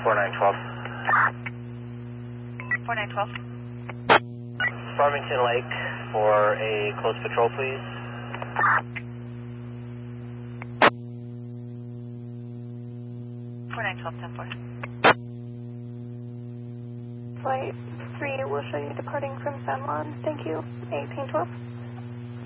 4912. 4912. Farmington Lake for a close patrol, please. Flight 3 will show you departing from San Juan. Thank you. 1812.